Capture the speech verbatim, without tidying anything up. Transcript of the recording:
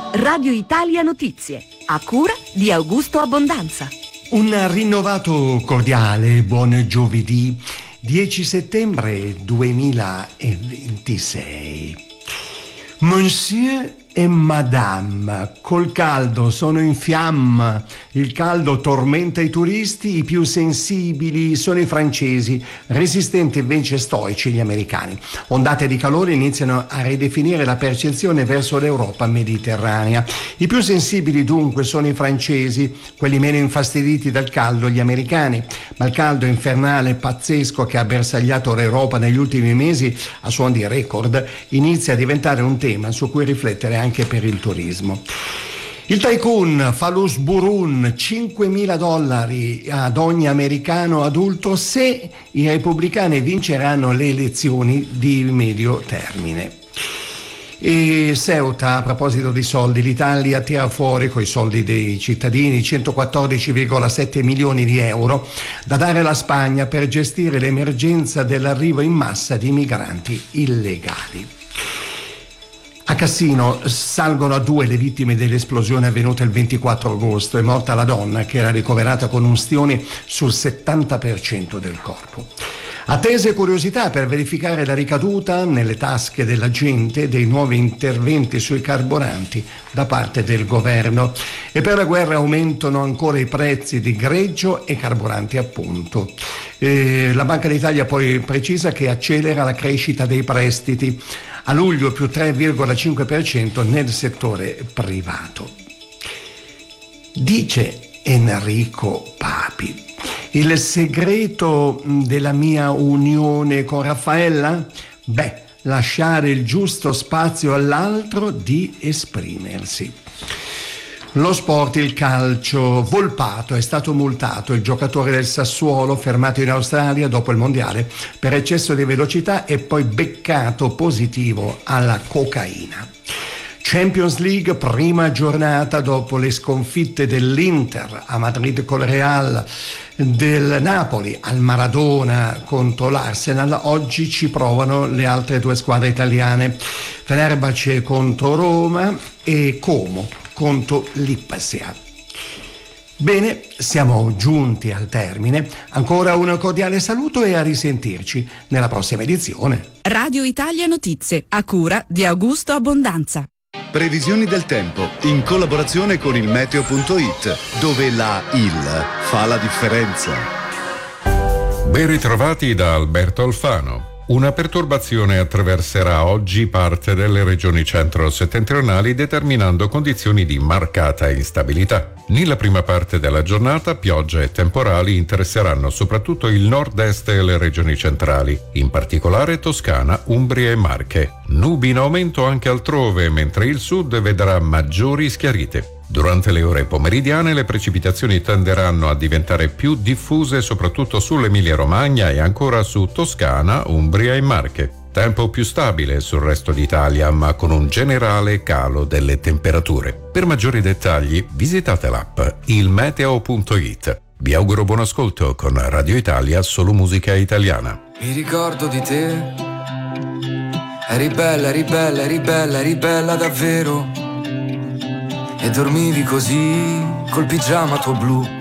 Radio Italia Notizie, a cura di Augusto Abbondanza. Un rinnovato cordiale buon giovedì dieci settembre duemilaventisei. Monsieur e Madame, col caldo sono in fiamma, il caldo tormenta i turisti, i più sensibili sono i francesi, resistenti invece stoici gli americani. Ondate di calore iniziano a ridefinire la percezione verso l'Europa mediterranea. I più sensibili dunque sono i francesi, quelli meno infastiditi dal caldo gli americani, ma il caldo infernale pazzesco che ha bersagliato l'Europa negli ultimi mesi a suon di record inizia a diventare un tema su cui riflettere anche per il turismo. Il tycoon Falus Burun, cinquemila dollari ad ogni americano adulto se i repubblicani vinceranno le elezioni di medio termine. E Ceuta, a proposito di soldi, l'Italia tira fuori coi soldi dei cittadini centoquattordici virgola sette milioni di euro da dare alla Spagna per gestire l'emergenza dell'arrivo in massa di migranti illegali. A Cassino salgono a due le vittime dell'esplosione avvenuta il ventiquattro agosto. È morta la donna che era ricoverata con ustioni sul settanta per cento del corpo. Attese curiosità per verificare la ricaduta nelle tasche della gente dei nuovi interventi sui carburanti da parte del governo. E per la guerra aumentano ancora i prezzi di greggio e carburanti appunto. E la Banca d'Italia poi precisa che accelera la crescita dei prestiti. A luglio più tre virgola cinque per cento nel settore privato. Dice Enrico Papi: il segreto della mia unione con Raffaella? Beh, lasciare il giusto spazio all'altro di esprimersi. Lo sport, il calcio. Volpato è stato multato, il giocatore del Sassuolo fermato in Australia dopo il mondiale per eccesso di velocità e poi beccato positivo alla cocaina. Champions League, prima giornata dopo le sconfitte dell'Inter a Madrid col Real, del Napoli al Maradona contro l'Arsenal. Oggi ci provano le altre due squadre italiane, Fenerbahce contro Roma e Como contro l'Ipsia. Bene, siamo giunti al termine. Ancora un cordiale saluto e a risentirci nella prossima edizione. Radio Italia Notizie, a cura di Augusto Abbondanza. Previsioni del tempo in collaborazione con il meteo punto it, dove la il fa la differenza. Ben ritrovati da Alberto Alfano. Una perturbazione attraverserà oggi parte delle regioni centro-settentrionali determinando condizioni di marcata instabilità. Nella prima parte della giornata piogge e temporali interesseranno soprattutto il nord-est e le regioni centrali, in particolare Toscana, Umbria e Marche. Nubi in aumento anche altrove, mentre il sud vedrà maggiori schiarite. Durante le ore pomeridiane le precipitazioni tenderanno a diventare più diffuse soprattutto sull'Emilia-Romagna e ancora su Toscana, Umbria e Marche. Tempo più stabile sul resto d'Italia, ma con un generale calo delle temperature. Per maggiori dettagli visitate l'app il meteo punto it. Vi auguro buon ascolto con Radio Italia, solo musica italiana. Mi ricordo di te, eri bella, eri bella, eri bella, eri bella davvero. E dormivi così, col pigiama tuo blu,